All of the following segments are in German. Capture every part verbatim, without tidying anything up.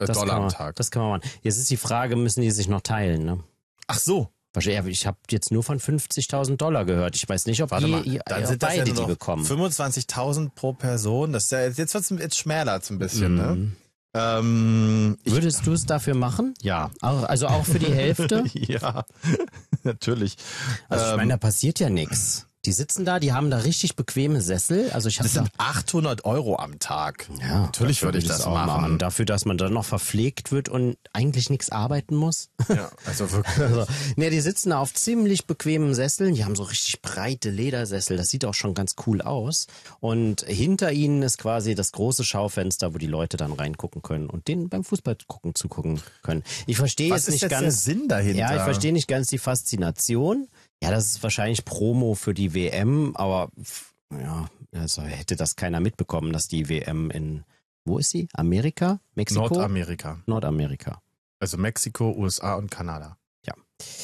äh, Das Dollar kann am man, Tag. das kann man machen. Jetzt ist die Frage, müssen die sich noch teilen, ne? Ach so. Wahrscheinlich, ich habe jetzt nur von fünfzigtausend Dollar gehört. Ich weiß nicht, ob Warte die, mal, die dann ob sind das beide ja nur die noch bekommen. fünfundzwanzigtausend pro Person. Das ist ja, jetzt wird's jetzt schmäler ein bisschen, Mhm. ne? Ähm, ich, Würdest du es dafür machen? ja. Auch, also auch für die Hälfte? Ja, natürlich. Also ich Ähm, meine, da passiert ja nichts. Die sitzen da, die haben da richtig bequeme Sessel. Also ich habe Das sind achthundert Euro am Tag. ja, Natürlich dafür würde ich das auch machen. Dafür, dass man dann noch verpflegt wird und eigentlich nichts arbeiten muss. Ja, also wirklich. Also, ne, die sitzen da auf ziemlich bequemen Sesseln. Die haben so richtig breite Ledersessel. Das sieht auch schon ganz cool aus. Und hinter ihnen ist quasi das große Schaufenster, wo die Leute dann reingucken können und denen beim Fußball gucken zugucken können. Ich verstehe Was jetzt ist nicht jetzt ganz der Sinn dahinter? Ja, ich verstehe nicht ganz die Faszination. Ja, das ist wahrscheinlich Promo für die W M, aber ja, also hätte das keiner mitbekommen, dass die W M in, wo ist sie? Amerika? Mexiko? Nordamerika. Nordamerika. Also Mexiko, U S A und Kanada. Ja.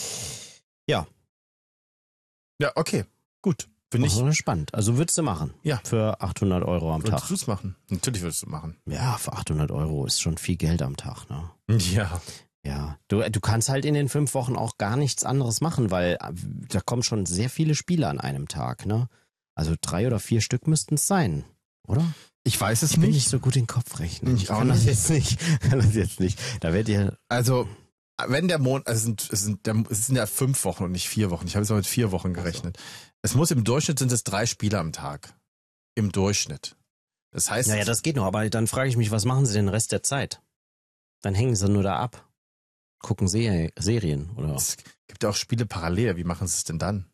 Ja. Ja, okay. Gut. Finde ich. Oh, spannend. Also würdest du machen? Ja. Für achthundert Euro am Würdest Tag? du es machen? Natürlich würdest du machen. Ja, für achthundert Euro ist schon viel Geld am Tag, ne? Ja. Ja, du, du kannst halt in den fünf Wochen auch gar nichts anderes machen, weil da kommen schon sehr viele Spiele an einem Tag, ne? Also drei oder vier Stück müssten es sein, oder? Ich weiß es Ich bin nicht. nicht so gut in Kopf rechnen. Ich Ich auch kann das nicht. jetzt nicht. Kann das jetzt nicht. Da werdet ihr. Also, wenn der Monat, also es sind, es sind, der, es sind ja fünf Wochen und nicht vier Wochen. Ich habe jetzt mal mit vier Wochen gerechnet. Es muss im Durchschnitt sind es drei Spiele am Tag. Im Durchschnitt. Das heißt. Naja, das geht noch, aber dann frage ich mich, was machen sie den Rest der Zeit? Dann hängen sie nur da ab. Gucken Se- Serien, oder? Es gibt ja auch Spiele parallel. Wie machen sie es denn dann?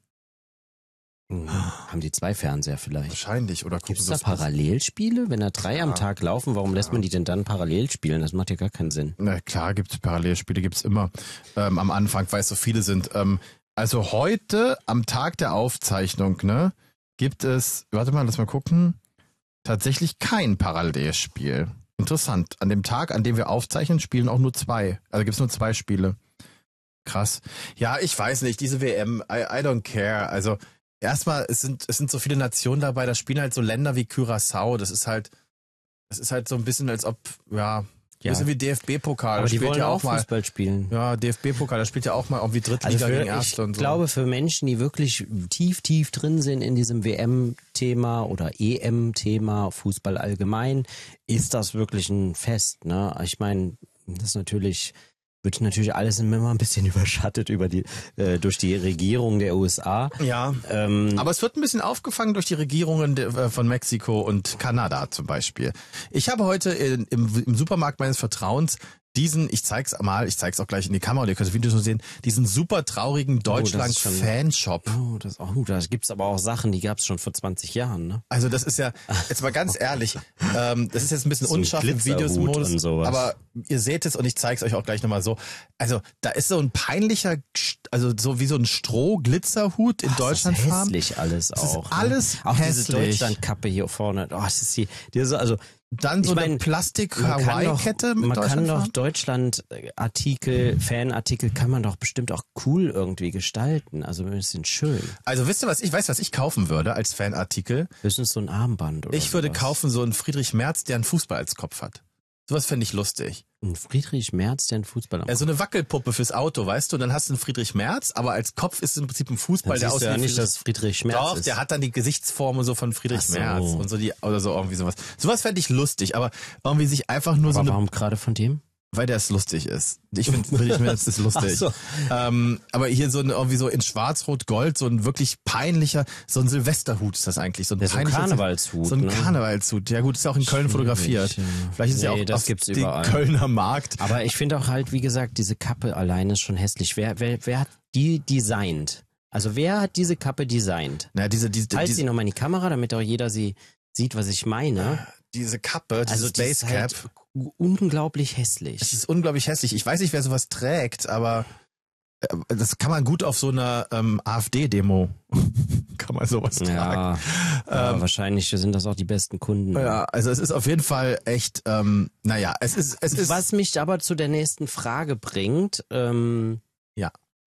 Hm, haben die zwei Fernseher vielleicht? Wahrscheinlich. Oder Gibt es gucken da sie es- Parallelspiele? Wenn da drei am Klar. Tag laufen, warum lässt man die denn dann parallel spielen? Das macht ja gar keinen Sinn. Na klar, gibt's Parallelspiele, gibt's immer ähm, am Anfang, weil es so viele sind. Ähm, also heute, am Tag der Aufzeichnung, ne, gibt es, warte mal, lass mal gucken, tatsächlich kein Parallelspiel. Interessant. An dem Tag, an dem wir aufzeichnen, spielen auch nur zwei. Also gibt's nur zwei Spiele. Krass. Ja, ich weiß nicht, diese W M, I, I don't care. Also erstmal, es sind, es sind so viele Nationen dabei, da spielen halt so Länder wie Curaçao. Das ist halt, das ist halt so ein bisschen, als ob, ja, Ja. bisschen wie D F B-Pokal. Aber Da die spielt wollen ja auch mal. Fußball spielen. Ja, D F B-Pokal, da spielt ja auch mal irgendwie Drittliga Also für, gegen ich Erste und so. glaube, für Menschen, die wirklich tief, tief drin sind in diesem W M-Thema oder E M-Thema, Fußball allgemein, ist das wirklich ein Fest. Ne? Ich meine, das ist natürlich, wird natürlich alles immer ein bisschen überschattet über die, äh, durch die Regierung der U S A. Ja, Ähm, aber es wird ein bisschen aufgefangen durch die Regierungen de- äh, von Mexiko und Kanada zum Beispiel. Ich habe heute in, im, im Supermarkt meines Vertrauens diesen, ich zeig's mal, ich zeig's auch gleich in die Kamera, ihr könnt das Video so sehen, diesen super traurigen das ist schon- Deutschland-Fanshop. oh, das, oh, da gibt's aber auch Sachen, die gab's schon vor zwanzig Jahren. Ne? Also das ist ja, jetzt mal ganz ehrlich, ähm, das ist jetzt ein bisschen So ein unscharf im Glitzerhut Videosmodus, und sowas. aber ihr seht es und ich zeige es euch auch gleich nochmal so. Also da ist so ein peinlicher, also so wie so ein Stroh-Glitzerhut in Ach, Deutschland. Das ist hässlich alles Das ist auch. alles ne? Auch diese hässlich. Deutschlandkappe hier vorne. Oh, das ist die, die so, also Dann so Ich eine mein, Plastik-Hawaii-Kette mit Man kann doch Deutschland Deutschland-Artikel, Fanartikel kann man doch bestimmt auch cool irgendwie gestalten. Also ein bisschen schön. Also wisst ihr was, ich weiß, was ich kaufen würde als Fanartikel. Höchstens so ein Armband oder Ich würde sowas. kaufen so einen Friedrich Merz, der einen Fußball als Kopf hat. Sowas fände ich lustig. Ein Friedrich Merz, der einen Fußball am Ja, so eine Wackelpuppe fürs Auto, weißt du? Dann hast du einen Friedrich Merz, aber als Kopf ist es im Prinzip ein Fußball, der Dann siehst du ja aussieht wie nicht, Friedrich- dass Friedrich Merz Doch, ist. der hat dann die Gesichtsform und so von Friedrich Ach so. Merz und so die oder so irgendwie sowas. Sowas fände ich lustig, aber irgendwie sich einfach nur so Aber eine, warum gerade von dem? weil der es lustig ist. Ich finde Friedrich Merz ist lustig. Ach so. Ähm, aber hier so ein irgendwie so in Schwarz-Rot-Gold, so ein wirklich peinlicher, so ein Silvesterhut ist das eigentlich, so ein Ja, so ein peinlicher Karnevalshut, so ein ne? Karnevalshut. Ja gut, ist ja auch in Köln Schwierig, fotografiert. ja. Vielleicht ist es ja Nee, auch das auf gibt's den überall. Kölner Markt. Aber ich finde auch halt, wie gesagt, diese Kappe alleine ist schon hässlich. Wer, wer, wer hat die designt? Also wer hat diese Kappe designt? Na, diese diese Halt diese, sie nochmal in die Kamera, damit auch jeder sie sieht, was ich meine. diese Kappe, Also dieses die ist Basecap. halt unglaublich hässlich. Es ist unglaublich hässlich. Ich weiß nicht, wer sowas trägt, aber äh, das kann man gut auf so einer ähm, AfD-Demo kann man sowas tragen. ja, ja wahrscheinlich sind das auch die besten Kunden. Ja, also es ist auf jeden Fall echt, ähm, naja, es ist, es ist. Was mich aber zu der nächsten Frage bringt, ähm, Ja.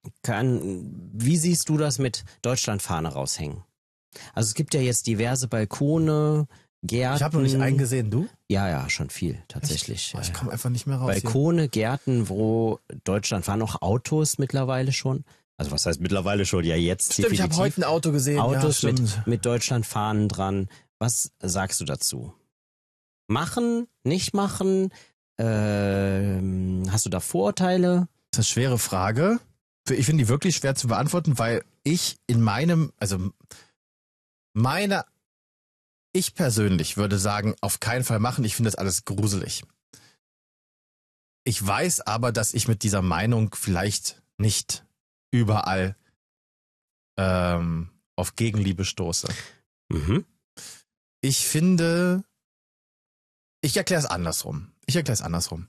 kann, wie siehst du das mit Deutschlandfahne raushängen? Also es gibt ja jetzt diverse Balkone, Gärten. Ich habe noch nicht einen gesehen, du? Ja, ja, schon viel, tatsächlich. Oh, ich Ja, komme einfach nicht mehr raus. Balkone, Gärten, wo Deutschland fahren auch Autos mittlerweile schon. Also was heißt mittlerweile schon? Ja, jetzt Stimmt, ich habe heute ein Auto gesehen. Autos ja, mit, mit Deutschlandfahnen dran. Was sagst du dazu? Machen, nicht machen? Ähm, hast du da Vorurteile? Das ist eine schwere Frage. Ich finde die wirklich schwer zu beantworten, weil ich in meinem, also meine, ich persönlich würde sagen, auf keinen Fall machen. Ich finde das alles gruselig. Ich weiß aber, dass ich mit dieser Meinung vielleicht nicht überall ähm, auf Gegenliebe stoße. Mhm. Ich finde, ich erkläre es andersrum. Ich erkläre es andersrum.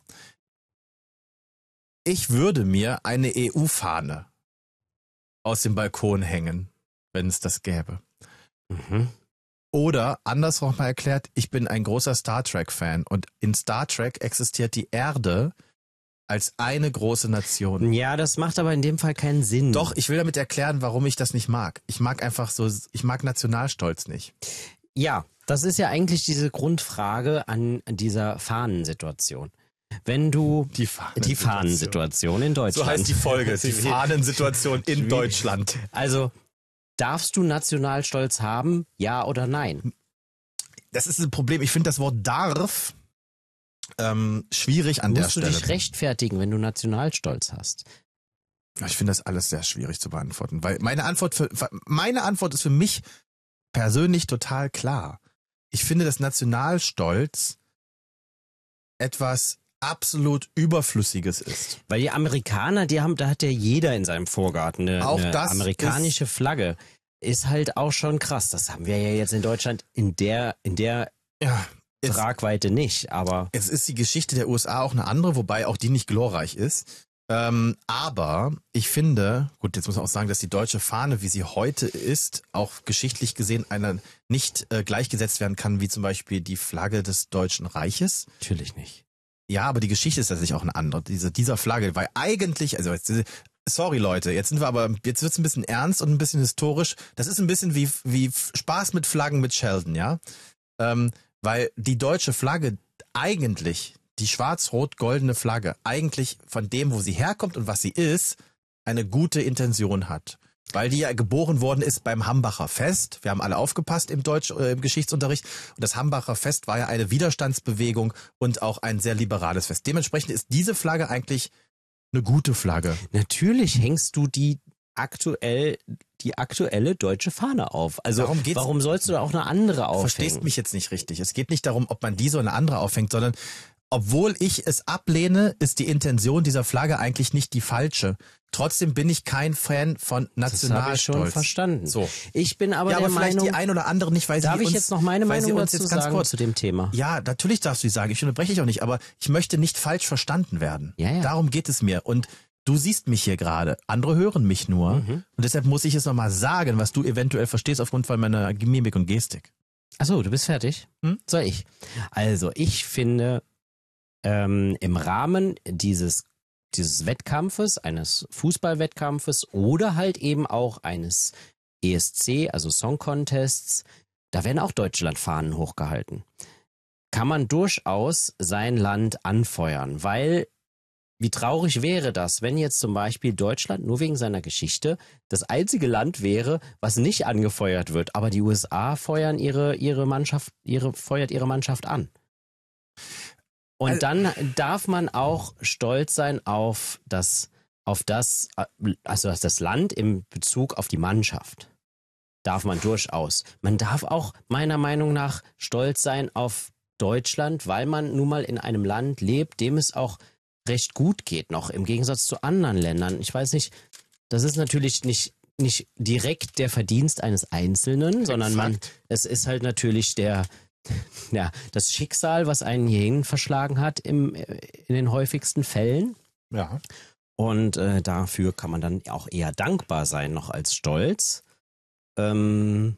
Ich würde mir eine E U-Fahne aus dem Balkon hängen, wenn es das gäbe. Mhm. Oder andersrum mal erklärt, ich bin ein großer Star Trek-Fan und in Star Trek existiert die Erde als eine große Nation. Ja, das macht aber in dem Fall keinen Sinn. Doch, ich will damit erklären, warum ich das nicht mag. Ich mag einfach so, ich mag Nationalstolz nicht. Ja, das ist ja eigentlich diese Grundfrage an dieser Fahnensituation. Wenn du Die Fahnensituation, die Fahnensituation in Deutschland. So heißt die Folge, die Fahnensituation in Deutschland. Also, darfst du Nationalstolz haben, ja oder nein? Das ist ein Problem. Ich finde das Wort darf ähm, schwierig an der Musst du Stelle. dich rechtfertigen, wenn du Nationalstolz hast? Ich finde das alles sehr schwierig zu beantworten, weil meine Antwort für meine Antwort ist für mich persönlich total klar. Ich finde, dass Nationalstolz etwas absolut Überflüssiges ist. Weil die Amerikaner, die haben, da hat ja jeder in seinem Vorgarten eine, Auch eine das amerikanische ist, Flagge. Ist halt auch schon krass. Das haben wir ja jetzt in Deutschland in der, in der ja, jetzt, Tragweite nicht, aber. Jetzt ist die Geschichte der U S A auch eine andere, wobei auch die nicht glorreich ist. Ähm, aber ich finde, gut, jetzt muss man auch sagen, dass die deutsche Fahne, wie sie heute ist, auch geschichtlich gesehen einer nicht äh, gleichgesetzt werden kann, wie zum Beispiel die Flagge des Deutschen Reiches. Natürlich nicht. Ja, aber die Geschichte ist tatsächlich auch eine andere, diese, dieser Flagge, weil eigentlich, also sorry Leute, jetzt sind wir aber, jetzt wird's ein bisschen ernst und ein bisschen historisch. Das ist ein bisschen wie, wie Spaß mit Flaggen mit Sheldon, ja. Ähm, weil die deutsche Flagge eigentlich, die schwarz-rot-goldene Flagge, eigentlich von dem, wo sie herkommt und was sie ist, eine gute Intention hat. Weil die ja geboren worden ist beim Hambacher Fest. Wir haben alle aufgepasst im Deutsch, äh, im Geschichtsunterricht. Und das Hambacher Fest war ja eine Widerstandsbewegung und auch ein sehr liberales Fest. Dementsprechend ist diese Flagge eigentlich eine gute Flagge. Natürlich hängst du die aktuell, die aktuelle deutsche Fahne auf. Also Darum geht's. Warum sollst du da auch eine andere aufhängen? Verstehst mich jetzt nicht richtig. Es geht nicht darum, ob man diese oder eine andere aufhängt, sondern obwohl ich es ablehne, ist die Intention dieser Flagge eigentlich nicht die falsche. Trotzdem bin ich kein Fan von Nationalstolz. Das habe ich schon verstanden. So. Ich bin aber ja, der aber vielleicht Meinung, die ein oder andere nicht, weil sie darf uns, ich jetzt noch meine weil sie Meinung uns dazu jetzt ganz sagen kurz, zu dem Thema? Ja, natürlich darfst du sie sagen. Ich unterbreche dich auch nicht, aber ich möchte nicht falsch verstanden werden. Ja, ja. Darum geht es mir. Und du siehst mich hier gerade. Andere hören mich nur. Mhm. Und deshalb muss ich es nochmal sagen, was du eventuell verstehst aufgrund von meiner Mimik und Gestik. Ach so, du bist fertig? Hm? Soll ich? Also, ich finde, ähm, im Rahmen dieses, dieses Wettkampfes, eines Fußballwettkampfes oder halt eben auch eines E S C, also Song Contests, da werden auch Deutschlandfahnen hochgehalten. Kann man durchaus sein Land anfeuern, weil wie traurig wäre das, wenn jetzt zum Beispiel Deutschland nur wegen seiner Geschichte das einzige Land wäre, was nicht angefeuert wird, aber die U S A feuern ihre, ihre Mannschaft, ihre, feuert ihre Mannschaft an. Und dann darf man auch stolz sein auf das, auf das, also das Land im Bezug auf die Mannschaft. Darf man durchaus. Man darf auch meiner Meinung nach stolz sein auf Deutschland, weil man nun mal in einem Land lebt, dem es auch recht gut geht noch, im Gegensatz zu anderen Ländern. Ich weiß nicht, das ist natürlich nicht, nicht direkt der Verdienst eines Einzelnen, sondern man, es ist halt natürlich der, ja, das Schicksal, was einen hierhin verschlagen hat im, in den häufigsten Fällen. Ja. Und äh, dafür kann man dann auch eher dankbar sein, noch als stolz. Ähm,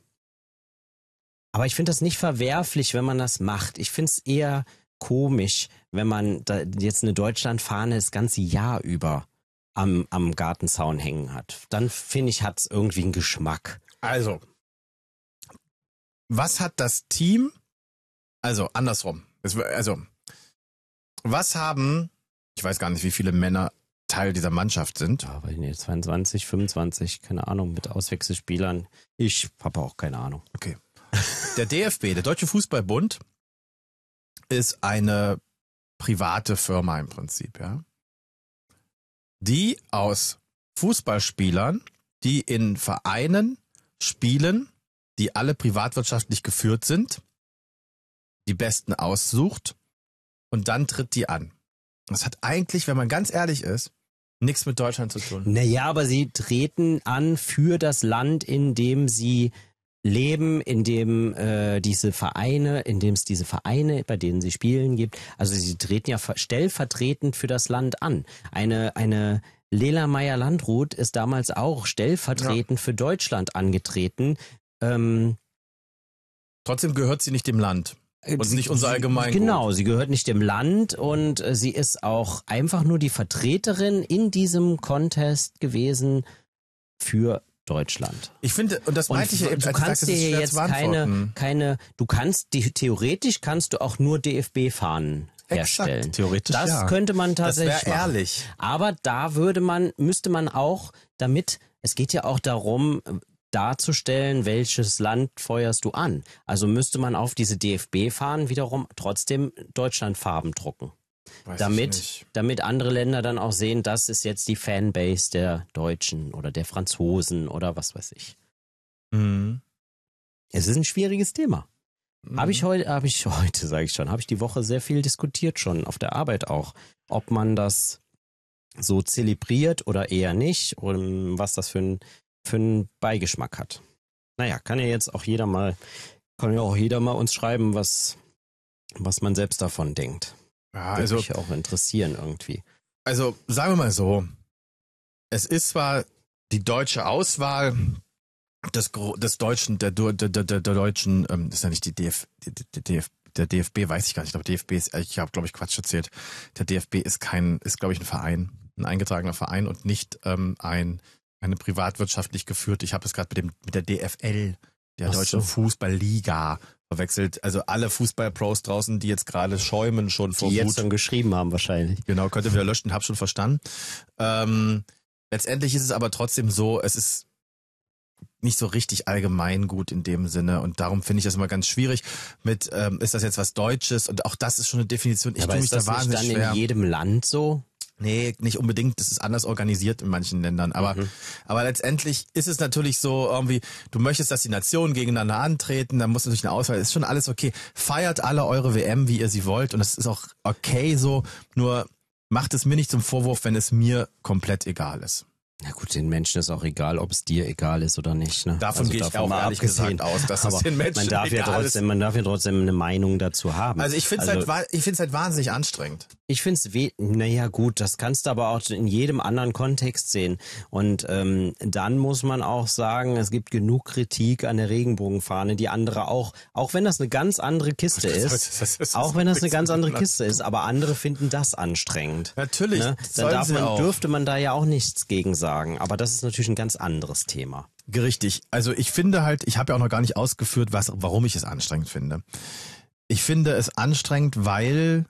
aber ich finde das nicht verwerflich, wenn man das macht. Ich finde es eher komisch, wenn man da jetzt eine Deutschlandfahne das ganze Jahr über am, am Gartenzaun hängen hat. Dann finde ich, hat es irgendwie einen Geschmack. Also, was hat das Team Also, andersrum. Es, also, was haben, ich weiß gar nicht, wie viele Männer Teil dieser Mannschaft sind. Ja, weiß ich nicht, zweiundzwanzig, fünfundzwanzig, keine Ahnung, mit Auswechselspielern. Ich habe auch keine Ahnung. Okay. Der D F B, der Deutsche Fußballbund, ist eine private Firma im Prinzip, ja. Die aus Fußballspielern, die in Vereinen spielen, die alle privatwirtschaftlich geführt sind, die Besten aussucht und dann tritt die an. Das hat eigentlich, wenn man ganz ehrlich ist, nichts mit Deutschland zu tun. Naja, aber sie treten an für das Land, in dem sie leben, in dem äh, diese Vereine, in dem es diese Vereine, bei denen sie spielen, gibt. Also sie treten ja stellvertretend für das Land an. Eine eine Lela Meyer-Landrut ist damals auch stellvertretend ja. für Deutschland angetreten. Ähm, Trotzdem gehört sie nicht dem Land. Und nicht unser Allgemeingut. Genau, sie gehört nicht dem Land und äh, sie ist auch einfach nur die Vertreterin in diesem Contest gewesen für Deutschland. Ich finde, und das meinte ich ja eben, du kannst dir hier jetzt keine, keine, du kannst, die, theoretisch kannst du auch nur D F B-Fahnen herstellen. Exakt, theoretisch das ja. könnte man tatsächlich Das wäre ehrlich. Aber da würde man, müsste man auch damit, es geht ja auch darum, darzustellen, welches Land feuerst du an. Also müsste man auf diese D F B-Fahnen wiederum trotzdem Deutschlandfarben drucken. Weiß damit, damit andere Länder dann auch sehen, das ist jetzt die Fanbase der Deutschen oder der Franzosen oder was weiß ich. Mhm. Es ist ein schwieriges Thema. Mhm. Habe ich heute, habe ich heute, sage ich schon, habe ich die Woche sehr viel diskutiert schon, auf der Arbeit auch, ob man das so zelebriert oder eher nicht und was das für ein für einen Beigeschmack hat. Naja, kann ja jetzt auch jeder mal, kann ja auch jeder mal uns schreiben, was, was man selbst davon denkt. Ja, Würde also, mich auch interessieren irgendwie. Also, sagen wir mal so, es ist zwar die deutsche Auswahl des, des deutschen, der, der, der, der deutschen, ähm, das ist ja nicht die D F, die, die D F, der D F B, weiß ich gar nicht, ich glaube, D F B ist, ich habe, glaube ich, Quatsch erzählt. Der D F B ist kein, ist, glaube ich, ein Verein, ein eingetragener Verein und nicht ähm, ein eine privatwirtschaftlich geführte, ich habe es gerade mit dem mit der D F L, der Ach Deutschen so. Fußballliga, verwechselt. Also alle Fußballpros draußen, die jetzt gerade schäumen schon vor Die Wut. jetzt schon geschrieben haben wahrscheinlich. Genau, könnte wieder löschen, hab schon verstanden. Ähm, letztendlich ist es aber trotzdem so, es ist nicht so richtig allgemeingut in dem Sinne und darum finde ich das immer ganz schwierig mit, ähm, ist das jetzt was Deutsches und auch das ist schon eine Definition, ich Aber tue mich ist da das nicht wahnsinnig dann schwer. in jedem Land so? Nee, nicht unbedingt. Das ist anders organisiert in manchen Ländern. Aber, Mhm. aber letztendlich ist es natürlich so irgendwie, du möchtest, dass die Nationen gegeneinander antreten, dann muss natürlich eine Auswahl, ist schon alles okay. Feiert alle eure W M, wie ihr sie wollt. Und das ist auch okay so. Nur macht es mir nicht zum Vorwurf, wenn es mir komplett egal ist. Na gut, den Menschen ist auch egal, ob es dir egal ist oder nicht. Ne? Davon Also gehe ich davon auch mal ehrlich abgesehen. gesagt aus, dass es Aber den Menschen man darf ja egal trotzdem, ist. man darf ja trotzdem eine Meinung dazu haben. Also ich finde es Also, halt, ich find's halt wahnsinnig anstrengend. Ich finde es, we- naja gut, das kannst du aber auch in jedem anderen Kontext sehen. Und ähm, dann muss man auch sagen, es gibt genug Kritik an der Regenbogenfahne, die andere auch, auch wenn das eine ganz andere Kiste ist, Das- das- das- auch wenn das eine ganz andere das- Kiste ist, aber andere finden das anstrengend. Natürlich, Ne? das Dann sollen darf sie man, auch. dürfte man da ja auch nichts gegen sagen. Aber das ist natürlich ein ganz anderes Thema. Richtig. Also ich finde halt, ich habe ja auch noch gar nicht ausgeführt, was, warum ich es anstrengend finde. Ich finde es anstrengend, weil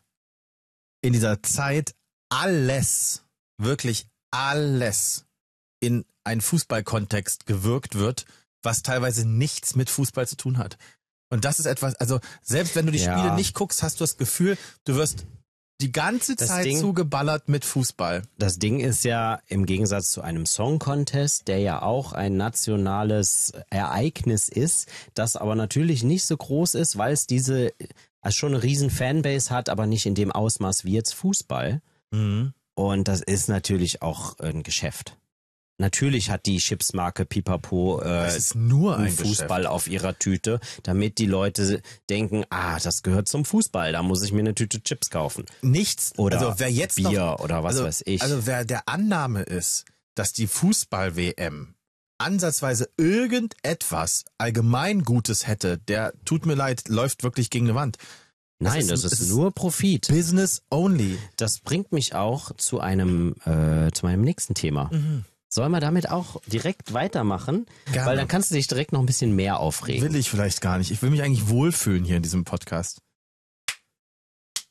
in dieser Zeit alles, wirklich alles in einen Fußballkontext gewirkt wird, was teilweise nichts mit Fußball zu tun hat. Und das ist etwas, also selbst wenn du die Ja. Spiele nicht guckst, hast du das Gefühl, du wirst die ganze Das Zeit Ding- zugeballert mit Fußball. Das Ding ist ja im Gegensatz zu einem Song Contest, der ja auch ein nationales Ereignis ist, das aber natürlich nicht so groß ist, weil es diese, also schon eine riesen Fanbase hat, aber nicht in dem Ausmaß wie jetzt Fußball. Mhm. Und das ist natürlich auch ein Geschäft. Natürlich hat die Chipsmarke Pipapo äh, Es ist nur ein einen Fußball Geschäft. auf ihrer Tüte, damit die Leute denken, ah, das gehört zum Fußball, da muss ich mir eine Tüte Chips kaufen. Nichts. Oder also wer jetzt Bier noch, oder was also, weiß ich. Also wer der Annahme ist, dass die Fußball-W M ansatzweise irgendetwas Allgemeingutes hätte, der, tut mir leid, läuft wirklich gegen eine Wand. Nein, ist- das ist, es ist nur Profit. Business only. Das bringt mich auch zu einem, äh, zu meinem nächsten Thema. Sollen wir damit auch direkt weitermachen? Gerne. Weil dann kannst du dich direkt noch ein bisschen mehr aufregen. Will ich vielleicht gar nicht. Ich will mich eigentlich wohlfühlen hier in diesem Podcast.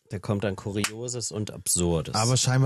Da kommt dann Kurioses und Absurdes. Aber scheinbar